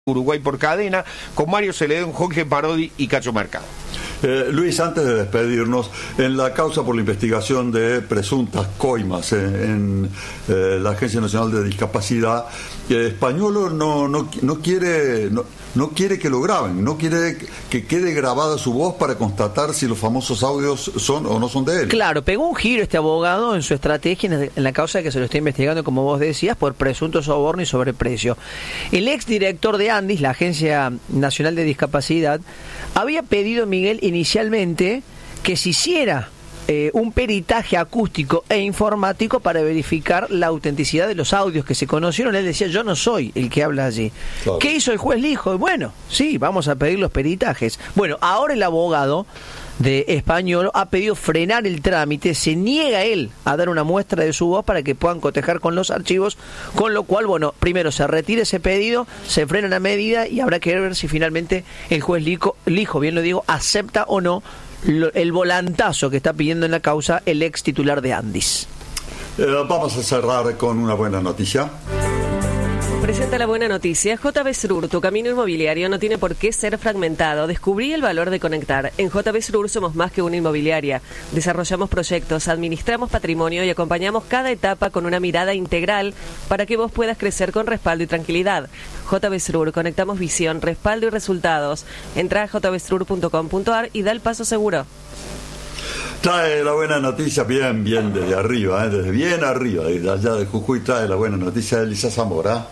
Uruguay por cadena, con Mario Celedón, Jorge Parodi y Cacho Mercado. Luis, antes de despedirnos, en la causa por la investigación de presuntas coimas en la Agencia Nacional de Discapacidad, Españolo no quiere que lo graben, no quiere que quede grabada su voz para constatar si los famosos audios son o no son de él. Claro, pegó un giro este abogado en su estrategia en la causa que se lo está investigando, como vos decías, por presunto soborno y sobreprecio. El exdirector de Andis, la Agencia Nacional de Discapacidad, había pedido, Miguel, inicialmente que se hiciera un peritaje acústico e informático para verificar la autenticidad de los audios que se conocieron. Él decía, yo no soy el que habla allí. Claro. ¿Qué hizo el juez? Le dijo, bueno, sí, vamos a pedir los peritajes. Bueno, ahora el abogado de Españolo ha pedido frenar el trámite, se niega él a dar una muestra de su voz para que puedan cotejar con los archivos, con lo cual, bueno, primero se retira ese pedido, se frena la medida y habrá que ver si finalmente el juez Lijo, bien lo digo, acepta o no el volantazo que está pidiendo en la causa el ex titular de Andis. Vamos a cerrar con una buena noticia. Presenta la buena noticia. JB Srur, tu camino inmobiliario no tiene por qué ser fragmentado. Descubrí el valor de conectar. En JB Srur somos más que una inmobiliaria. Desarrollamos proyectos, administramos patrimonio y acompañamos cada etapa con una mirada integral para que vos puedas crecer con respaldo y tranquilidad. JB Srur, conectamos visión, respaldo y resultados. Entra a jbsrur.com.ar y da el paso seguro. Trae la buena noticia bien desde arriba, desde bien arriba, desde allá de Jujuy trae la buena noticia de Elisa Zamora.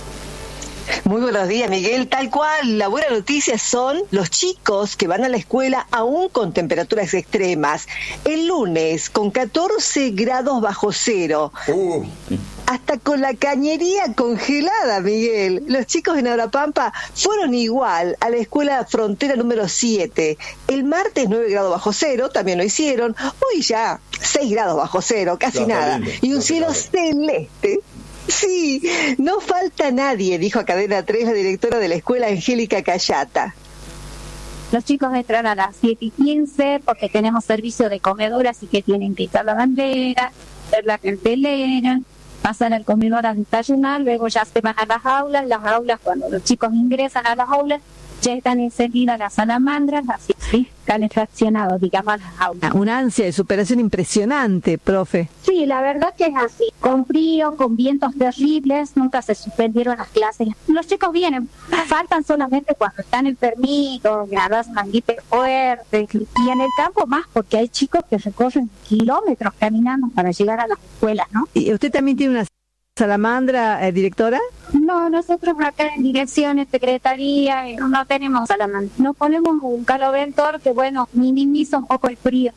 Muy buenos días, Miguel. Tal cual, la buena noticia son los chicos que van a la escuela aún con temperaturas extremas. El lunes, con 14 grados bajo cero. Hasta con la cañería congelada, Miguel. Los chicos en Abrapampa fueron igual a la escuela frontera número 7. El martes 9 grados bajo cero, también lo hicieron. Hoy ya 6 grados bajo cero, casi nada. Lindo, y un cielo celeste. Sí, no falta nadie, dijo a Cadena 3 la directora de la escuela, Angélica Cayata. Los chicos entran a las 7:15 porque tenemos servicio de comedor, así que tienen que quitar la bandera, ver la cartelera, pasan al comedor a desayunar, luego ya se van a las aulas. Las aulas, cuando los chicos ingresan a las aulas, ya están encendidas las salamandras, así sí, calefaccionado, digamos, las aulas. Una ansia de superación impresionante, profe. Sí, la verdad que es así. Con frío, con vientos terribles, nunca se suspendieron las clases. Los chicos vienen, faltan solamente cuando están enfermitos, gradas manguitas fuertes, y en el campo más, porque hay chicos que recorren kilómetros caminando para llegar a las escuelas, ¿no? ¿Y usted también tiene una salamandra, directora? No, nosotros acá en dirección, en secretaría, no tenemos salamandra. Nos ponemos un caloventor que, bueno, minimiza un poco el frío.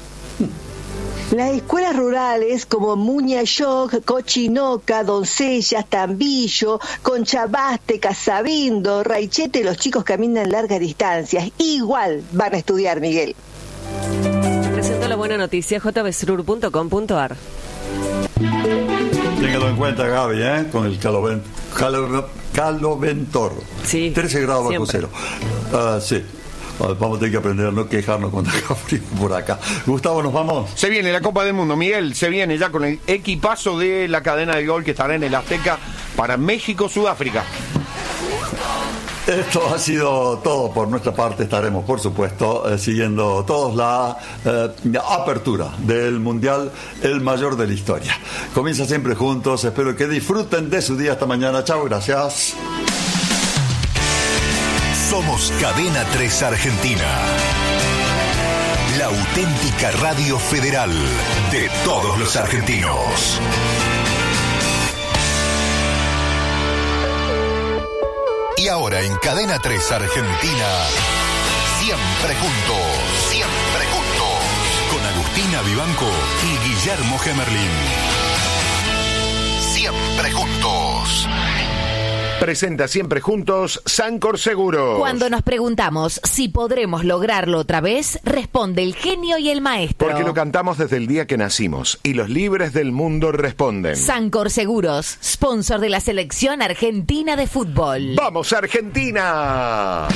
Las escuelas rurales como Muñayoc, Cochinoca, Doncellas, Tambillo, Conchabaste, Casabindo, Raichete, los chicos caminan largas distancias. Igual van a estudiar, Miguel. Presento la buena noticia, jbsrur.com.ar. Téngalo en cuenta, Gaby, con el caloventor. Sí, 13 grados bajo siempre. cero. Sí. Vamos a tener que aprender a no quejarnos cuando haga frío por acá. Gustavo, ¿nos vamos? Se viene la Copa del Mundo, Miguel, se viene ya con el equipazo de la cadena de gol que estará en el Azteca para México-Sudáfrica. Esto ha sido todo por nuestra parte. Estaremos, por supuesto, siguiendo todos la apertura del Mundial, el mayor de la historia. Comienza Siempre Juntos. Espero que disfruten de su día esta mañana. Chao, gracias. Somos Cadena 3 Argentina. La auténtica radio federal de todos los argentinos. Y ahora en Cadena 3 Argentina, Siempre Juntos. Siempre Juntos. Con Agustina Vivanco y Guillermo Gemerlin. Siempre Juntos. Presenta Siempre Juntos Sancor Seguros. Cuando nos preguntamos si podremos lograrlo otra vez, responde el genio y el maestro. Porque lo cantamos desde el día que nacimos y los libres del mundo responden. Sancor Seguros, sponsor de la selección argentina de fútbol. ¡Vamos, Argentina!